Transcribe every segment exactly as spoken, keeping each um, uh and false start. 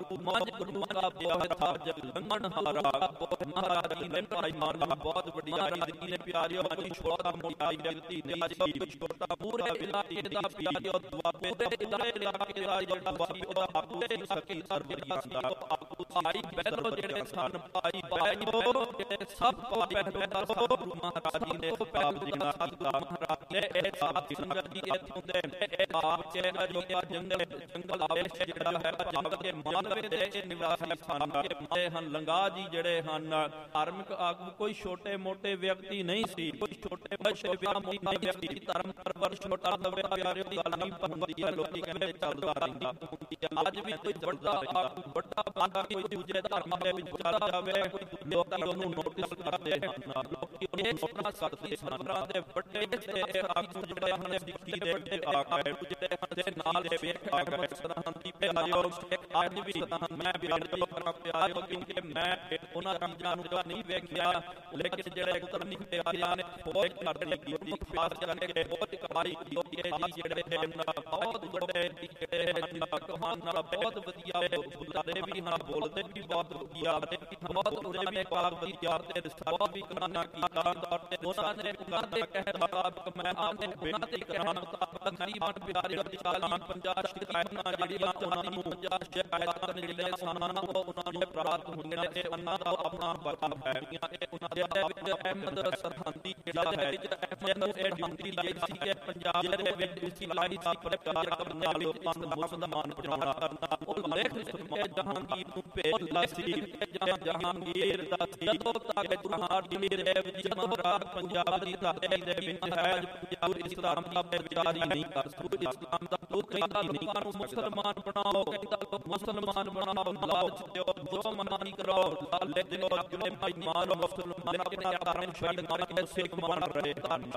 मंच गुरु का ब्याह था जब लंघन हारा महाराज जी ने भाई मारा बहुत वडियाई दी ने प्यारियो जी छोटा मोटाई व्यक्ति ने जी छोटा पूरे विलाती दा प्यारियो दुआबे इदारे इलाके दा जेड़ा दुआबी ओदा आपे सकी सरबरिया दा आपू भाई बहनो जेड़े सन भाई भाईओ जेड़े सब भाई बहनो गुरु महाराज जी ने पैर देना सीता महाराज ने ए साथ संगत जी इथों दे ए आप चे अजोया जंगल जंगल आवे जेड़ा है जंगल के मालवे दे निवासी सन के माए हन लंगा जी जेड़े हन धार्मिक आगू कोई छोटे मोटे व्यक्ति नहीं सी कोई छोटे मोटे व्यक्ति धर्म परवर छोटा दवे प्यारे दी गल नहीं पंदी लोकी कहंदे चलदा रहिंदा आज भी कोई बड़ा बड़ा बांदा कोई दूजे धर्म दे विच चल जावे लोकी ओनु नोटिस करदे हन लोकी ओनु नोटिस करदे सनरा दे बड़े ते आगू जेड़े हन सिक्की दे बड़े आके जेड़े हन दे नाल दे वेख आके सरहन दी प्यारियो आज भी मैं बियान तो कर प्यारियो क्योंकि मैं उन्हां चीज़ां नूं नहीं वेखिया लेकिन जेड़े गुरमुख प्यारियां ने फौज करने की खास करके फौज कमाई की जी जेड़े बहुत बड़े जेड़े कहान नाल बहुत वधिया बुलारे भी हां बोलदे भी बहुत वधिया बहुत उरे में पाक वधिया ते रिसाला भी कराना की कान तौर ते दोना ने करदे कहदा मैं आने बिना ते कराना मुताबिक गरीब प्यारे दी चालान पंजाब शिकायतां जेड़ियां उन्हां नूं पंजाब शिकायतां जेड़े साना वो उन्हां नूं प्राप्त होंगे ते उन्हां दा अपना बरकत है उन्हां दे अहमद सरहंदी जेड़ा है अहमद ए मंत्री लाई सी के पंजाब दे विच इसी लाई सी प्रचार करने वाले पंद मुसलमान पहुंचाना करना ओ लेख सुने जहांगीर नूं भेज ला सी के जहांगीर दा सी तो तक दुहार दी रे विच महाराज पंजाब दी दाते दे विच है पंजाब इस्लाम दा विचारी नहीं कर सू इस्लाम दा तो कहंदा लोकां नूं मुसलमान बनाओ कहंदा लोग मुसलमान बनाओ लालच दियो जो मनानी करो लालच दियो जो भाई मारो मुसलमान के कारण छड़ के सिख मान रहे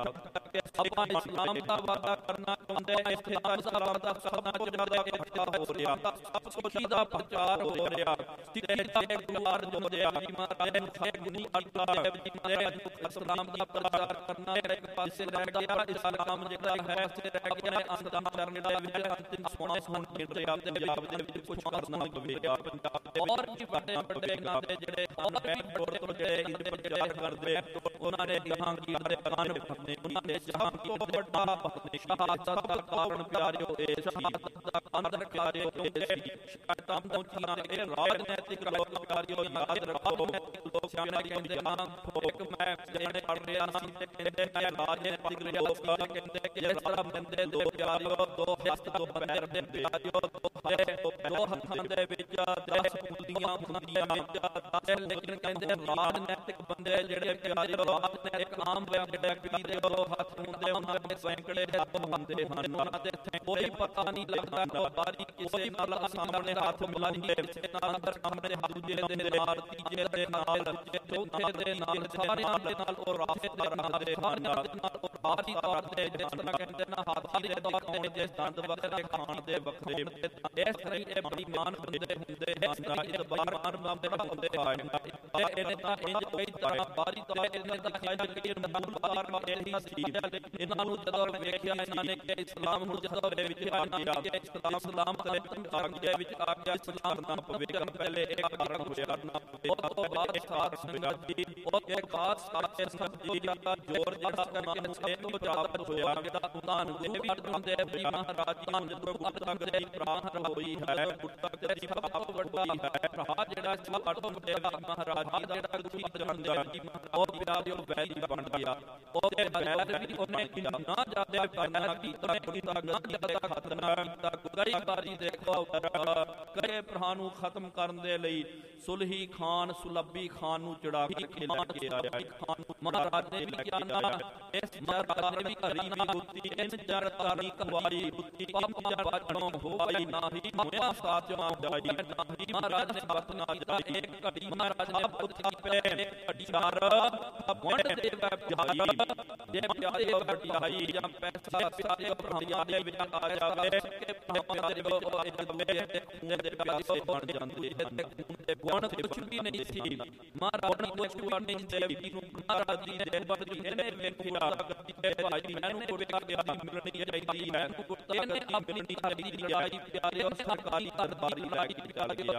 अपना इस्लाम का वादा करना चाहते हैं इस्लाम का वादा करना चाहते हैं क्या हो रहा सब सोची दा प्रचार हो रहा सीधे एक द्वार जो दिया मारे फेक नहीं अल्लाह है जी मारे इस्लाम का प्रचार करना एक पासे रह गया इस्लाम जेड़ा है से रह गया अंदर करने दा विच अंतिम सोना सुन के पंजाब दे विच कुछ करना होवे पंजाब और भी बड़े बड़े नाते जेड़े और भी बड़े बड़े इधर प्रचार करदे उन्हां ने जहांगीर दे कान फटने उन्हां ने जहांगीर दे बड़ा फटने शहादत दा कारण प्यारियो ए शहादत दा अंदर प्यारियो ए शिकायतां पहुंचीਆਂ ए राजनीतिक लोग प्यारियो याद रखो लोग सियाने कहंदे हां एक मैं जेने पढ़ रिया सी ते कहंदे मैं राजनीतिक लोग कहंदे कि जिस तरह बंदे दो प्यारियो दो हस्त दो पैर दे प्यारियो दो हत्थां दे विच दस फुल्लियां ਹੁੰਦੀਆਂ दस लेकिन कहंदे राजनीतिक बंदे जेड़े प्यारियो राजनीतिक आम व्यक्ति दे दो हत्थ ਹੁੰਦੇ ਉਹਨਾਂ ਦੇ ਸੈਂਕੜੇ ਹੱਥ ਹੁੰਦੇ ਹਨ ਉਹਨਾਂ ਦੇ ਕੋਈ ਪਤਾ ਨਹੀਂ ਲੱਗਦਾ ਬਾਰੀ ਕਿਸੇ ਨਾਲ ਸਾਹਮਣੇ ਹੱਥ ਮਿਲਾਈਏ ਕਿਸੇ ਨਾਲ ਅੰਦਰ ਸਾਹਮਣੇ ਹੱਥ ਦੂਜੇ ਦੇ ਨਾਲ ਤੀਜੇ ਦੇ ਨਾਲ ਚੌਥੇ ਦੇ ਨਾਲ ਸਾਰਿਆਂ ਦੇ ਨਾਲ ਉਹ ਰਾਸਤੇਦਾਰ ਦੇ ਸਾਰਿਆਂ ਦੇ ਨਾਲ ਉਹ ਬਾਰੀ ਕਰਦੇ ਜਿਸ ਤਰ੍ਹਾਂ ਕਹਿੰਦੇ ਨਾ ਹਾਥੀ ਦੇ ਦੌਰ ਤੇ ਜਿਸ ਦੰਦ ਵਗੈਰਾ ਖਾਣ ਦੇ ਵੱਖਰੇ ਇਸ ਤਰ੍ਹਾਂ ਇਹ ਬੜੀ ਮਾਨ ਬੰਦੇ ਹੁੰਦੇ ਹਨ ਇਹ ਬਾਰ ਬਾਰ ਬੰਦੇ ਹੁੰਦੇ ਹਨ ਇਹਨੇ ਤਾਂ ਇੰਜ ਕੋਈ ਤਰ੍ਹਾਂ ਬਾਰੀ ਤੋਂ ਇਹਨੇ ਤਾਂ ਖਾਇਆ ਕਿ ਮੂਲ ਬਾਰ ਬਾਰ ਇਹੀ ਸੀ ਇਹਨਾਂ ਨੂੰ ਜਦੋਂ ਵੇਖਿਆ ਇਹਨਾਂ ਨੇ ਕਿ ਇਸਲਾਮ ਹੁਣ ਜਦੋਂ ਦੇ ਵਿੱਚ ਆ ਗਿਆ ਕਿ ਇਸਲਾਮ ਸਲਾਮ ਕਰੇ ਤਾਂ ਅੱਗੇ ਵਿੱਚ ਆ ਗਿਆ ਇਸਲਾਮ ਦਾ ਪਵਿੱਤਰ ਪਹਿਲੇ ਇੱਕ ਕਾਰਨ ਹੋਇਆ ਕਰਨਾ ਉਸ ਤੋਂ ਬਾਅਦ ਸਾਧ ਸੰਗਤ ਜੀ ਉਹ ਇੱਕ ਖਾਸ ਸਾਥੇ ਸੰਗਤ ਜੀ ਦਾ ਜੋਰ ਜਿਹੜਾ ਕਰਨਾ ਸੇ ਤੋਂ ਜਾਗਤ ਹੋਇਆ ਜਿਹੜਾ ਉਹਨਾਂ ਨੂੰ ਇਹ ਵੀ ਹੁੰਦੇ ਵੀ ਮਹਾਰਾਜ ਜੀ ਜਦੋਂ ਗੁੱਟ ਤੱਕ ਦੀ ਪ੍ਰਾਣ ਹੋਈ ਹੈ ਗੁੱਟ ਤੱਕ ਦੀ ਸਭ ਵੱਡਾ ਹੈ ਭਰਾ ਜਿਹੜਾ ਸਭ ਤੋਂ ਵੱਡਾ ਮਹਾਰਾਜ ਜੀ ਦਾ ਜਿਹੜਾ ਤੁਸੀਂ ਜਾਣਦੇ ਜੀ ਉਹ ਪਿਆਰ ਦੀ ਵੈਲੀ ਬਣ ਗਿਆ ਉਹ ਤੇ ਬਗੈਰ ਵੀ ਉਹਨੇ ਨਾ ਜਾਦੇ ਪੈਣਾ ਕੀਤਾ ਕੋਈ ਤਾਂ ਨਾ ਜਾਦਾ ਖਤਨਾ ਕੀਤਾ ਕਈ ਵਾਰੀ ਦੇਖੋ ਕਈ ਭਰਾ ਨੂੰ ਖਤਮ ਕਰਨ ਦੇ ਲਈ ਸੁਲਹੀ ਖਾਨ ਸੁਲੱਭੀ ਖਾਨ ਨੂੰ ਚੜਾ ਕੇ ਖੇਲਾ ਕੇ ਆਇਆ ਖਾਨ ਮਹਾਰਾਜ ਨੇ ਵੀ ਕਿਹਾ ਨਾ ਇਸ ਮਹਾਰਾਜ ਨੇ ਵੀ ਹਰੀ ਨਾ ਬੁੱਤੀ ਇਨ ਜਰ ਤਾਰੀ ਕਵਾਈ ਬੁੱਤੀ ਪਾਪ ਜਰ ਬਾਝਣੋਂ ਹੋਈ ਨਾਹੀ ਹੋਇਆ ਸਾਚਾ ਜਾਈ ਨਾਹੀ ਮਹਾਰਾਜ ਨੇ ਬਤ ਨਾ ਜਾਈ ਇੱਕ ਘੜੀ ਮਹਾਰਾਜ ਨੇ ਬੁੱਤੀ ਪੈ ਘੜੀ ਚਾਰ ਵੰਡ ਦੇ ਜਾਈ ਜੇ ਪਿਆਰੇ ਵਡਿਆਈ ਜਾਂ ਪੈਸਾ ਸਾਰੇ ਭਰਾਵਾਂ ਦੇ ਵਿੱਚ ਆ ਜਾਵੇ ਕਿ ਭਰਾਵਾਂ ਦੇ ਵਿੱਚ ਮੇਰੇ ਤੇ ਖੂਨ ਦੇ ਪਿਆਸੇ ਬਣ ਜਾਂਦੇ ਤੇ ਖੂਨ ਦੇ ਗੁਣ ਕੁਝ ਵੀ ਨਹੀਂ ਸੀ ਮਹਾਰਾਜ ਨੇ ਕੁਝ ਵੀ ਨਹੀਂ ਦੇ ਵੀ ਨੂੰ ਮਹਾਰਾਜ ਜੀ ਦੇ ਬਦਲੀ ਇਹਨੇ ਵੇਖਿਆ ਕਿ ਭਾਈ ਮੈਨੂੰ ਕੋਈ ਪਿਆਰੀ ਮਿਲਣੀ ਚਾਹੀਦੀ ਹੈ ਇਹਨੇ ਆ ਮਿਲਣੀ ਚਾਹੀਦੀ ਜਾਈ ਪਿਆਰੇ ਸਰਕਾਰੀ ਦਰਬਾਰੀ ਰਾਈ